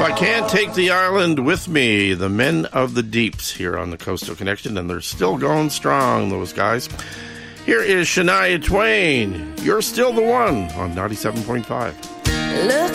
I Can't Take the Island With Me, the Men of the Deeps here on the Coastal Connection, and they're still going strong, those guys. Here is Shania Twain, You're Still the One, on 97.5. Look